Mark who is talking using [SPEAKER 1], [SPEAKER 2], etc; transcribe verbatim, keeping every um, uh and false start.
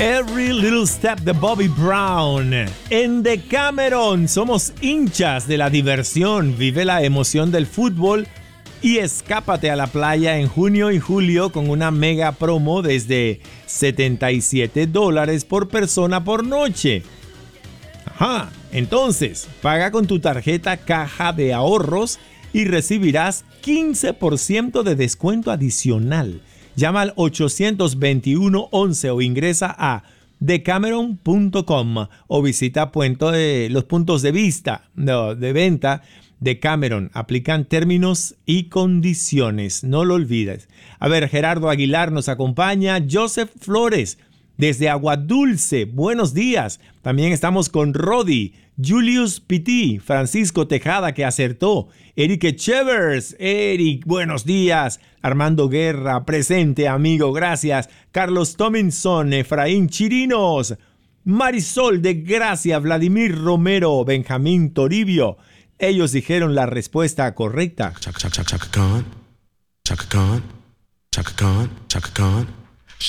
[SPEAKER 1] Every Little Step de Bobby Brown. En Decameron somos hinchas de la diversión. Vive la emoción del fútbol y escápate a la playa en junio y julio con una mega promo desde setenta y siete dólares por persona por noche. Ajá, entonces paga con tu tarjeta Caja de Ahorros y recibirás quince por ciento de descuento adicional. Llama al ochocientos veintiuno once o ingresa a decameron punto com o visita punto de, los puntos de vista no, de venta de Decameron. Aplican términos y condiciones, no lo olvides. A ver, Gerardo Aguilar nos acompaña, Joseph Flores desde Aguadulce, buenos días. También estamos con Rodi, Julius Pitti, Francisco Tejada que acertó, Eric Echevers, Eric, buenos días. Armando Guerra, presente amigo, gracias. Carlos Tominson, Efraín Chirinos, Marisol de Gracia, Vladimir Romero, Benjamín Toribio. Ellos dijeron la respuesta correcta.
[SPEAKER 2] Chaka Chaka Chaka Khan, Chaka Khan, Chaka Khan, Chaka Khan.